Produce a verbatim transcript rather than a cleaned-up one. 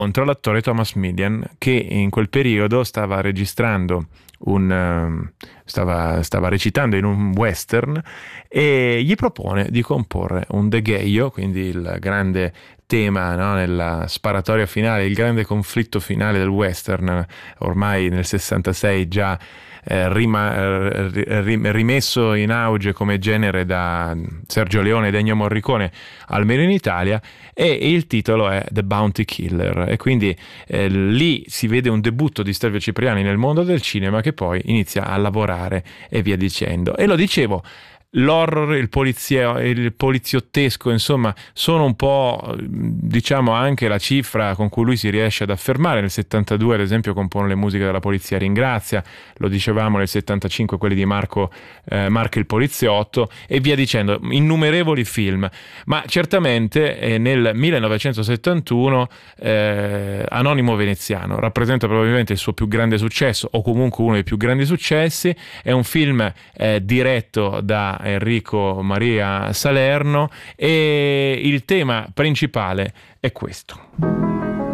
contro l'attore Thomas Millian, che in quel periodo stava registrando un um, stava, stava recitando in un western e gli propone di comporre un degheio, quindi il grande tema, no, nella sparatoria finale, il grande conflitto finale del western, ormai nel sessantasei già eh, rima, eh, rimesso in auge come genere da Sergio Leone ed Ennio Morricone, almeno in Italia, e il titolo è The Bounty Killer, e quindi eh, lì si vede un debutto di Stelvio Cipriani nel mondo del cinema, che poi inizia a lavorare e via dicendo. E lo dicevo, l'horror, il, polizio, il poliziottesco, insomma, sono un po', diciamo, anche la cifra con cui lui si riesce ad affermare. Nel settantadue, ad esempio, compone le musiche della Polizia Ringrazia, lo dicevamo nel settantacinque quelli di Marco, eh, Marco il Poliziotto, e via dicendo, innumerevoli film. Ma certamente eh, nel millenovecentosettantuno eh, Anonimo Veneziano rappresenta probabilmente il suo più grande successo, o comunque uno dei più grandi successi. È un film eh, diretto da Enrico Maria Salerno, e il tema principale è questo.